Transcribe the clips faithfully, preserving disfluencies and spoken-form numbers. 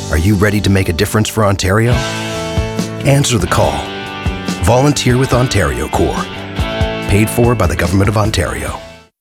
Are you ready to make a difference for Ontario? Answer the call. Volunteer with Ontario Corps. Paid for by the Government of Ontario.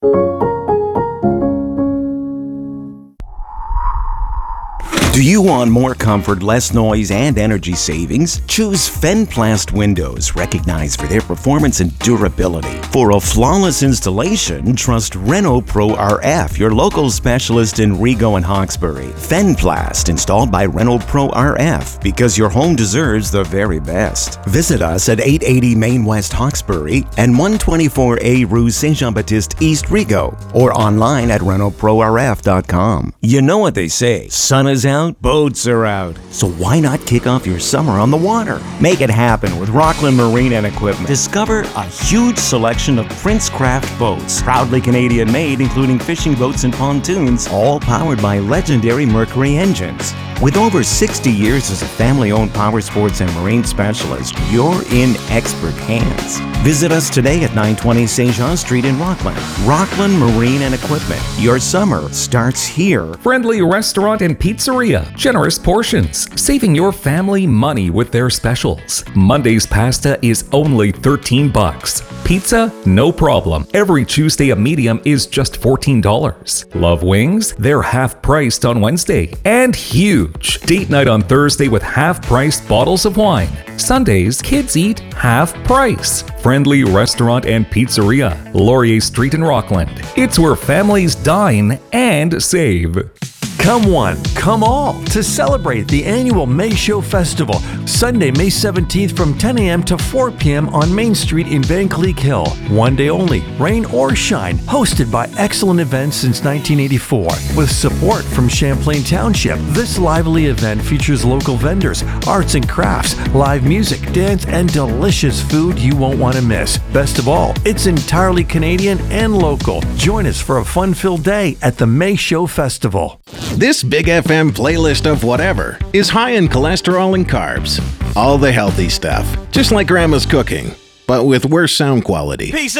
Do you want more comfort, less noise, and energy savings? Choose Fenplast Windows, recognized for their performance and durability. For a flawless installation, trust Renault Pro R F, your local specialist in Rigaud and Hawkesbury. Fenplast, installed by Renault Pro R F, because your home deserves the very best. Visit us at eight eighty Main West Hawkesbury and one twenty-four A Rue Saint-Jean-Baptiste East Rigaud, or online at Renault Pro R F dot com. You know what they say, sun is out, boats are out. So why not kick off your summer on the water? Make it happen with Rockland Marine and Equipment. Discover a huge selection of Princecraft boats, proudly Canadian made, including fishing boats and pontoons, all powered by legendary Mercury engines. With over sixty years as a family-owned power sports and marine specialist, you're in expert hands. Visit us today at nine twenty Saint Jean Street in Rockland. Rockland Marine and Equipment. Your summer starts here. Friendly Restaurant and Pizzeria. Generous portions, saving your family money with their specials. Monday's pasta is only thirteen bucks. Pizza, no problem. Every Tuesday a medium is just fourteen dollars. Love wings? They're half priced on Wednesday. And huge. Date night on Thursday with half-priced bottles of wine. Sundays, kids eat half price. Friendly Restaurant and Pizzeria. Laurier Street in Rockland. It's where families dine and save. Come one, come all to celebrate the annual May Show Festival, Sunday, May seventeenth from ten a.m. to four p.m. on Main Street in Vankleek Hill. One day only, rain or shine, hosted by Excellent Events since nineteen eighty-four. With support from Champlain Township, this lively event features local vendors, arts and crafts, live music, dance, and delicious food you won't want to miss. Best of all, it's entirely Canadian and local. Join us for a fun-filled day at the May Show Festival. This Big F M playlist of whatever is high in cholesterol and carbs. All the healthy stuff, just like Grandma's cooking, but with worse sound quality. Peace